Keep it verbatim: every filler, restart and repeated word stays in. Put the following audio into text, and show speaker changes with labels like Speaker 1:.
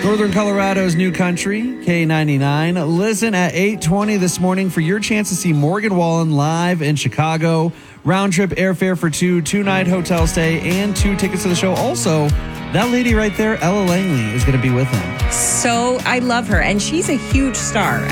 Speaker 1: Northern Colorado's New Country, K ninety-nine. Listen at eight twenty this morning for your chance to see Morgan Wallen live in Chicago. Round trip airfare for two, two-night hotel stay, and two tickets to the show. Also, that lady right there, Ella Langley, is going to be with him.
Speaker 2: So I love her, and she's a huge star.